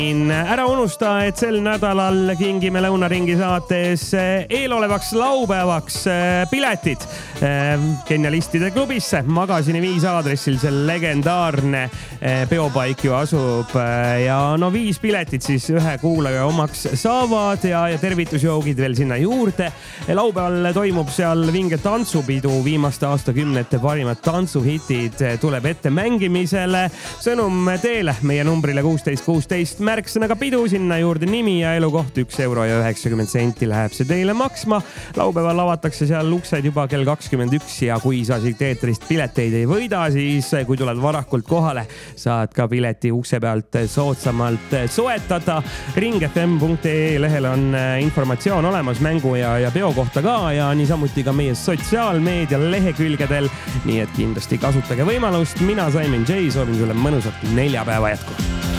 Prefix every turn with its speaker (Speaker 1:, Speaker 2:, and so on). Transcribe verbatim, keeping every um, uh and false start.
Speaker 1: Ära unusta, et sel nädalal kingime Lõunaringi saates eelolevaks laupäevaks piletid Genialistide klubisse. Magasini viis aadressil see legendaarne peopaik ju asub ja no viis piletit siis ühe kuulaja omaks saavad ja, ja tervitusjoogid veel sinna juurde. Laupäeval toimub seal vinge tantsupidu, viimaste aastakümnete parimad tantsuhitid tuleb ette mängimisele. Sõnum teele meie numbrile kuusteist kuusteist märksõnaga pidu, sinna juurde nimi ja elukoht, üks euro ja üheksakümmend senti läheb see teile maksma. Laupäeval avatakse seal uksed juba kell kakskümmend üks ja kui sa siit eetrist pileteid ei võida, siis kui tuled varakult kohale, saad ka pileti ukse pealt soodsamalt soetada. ring f m punkt e e lehel on informatsioon olemas mängu ja, ja peo kohta ka ja niisamuti ka meie sotsiaalmeedia lehekülgedel. Nii et kindlasti kasutage võimalust. Mina, Simon J, soovin sulle mõnusat neljapäeva jätku.